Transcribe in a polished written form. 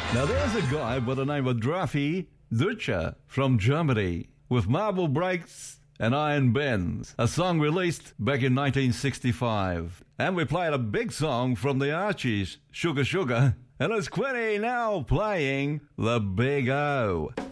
Now there's a guy by the name of Drafi Dutcher from Germany with Marble Breaks and Iron Bends, a song released back in 1965. And we played a big song from the Archies, Sugar Sugar, and it's Quinny now playing The Big O.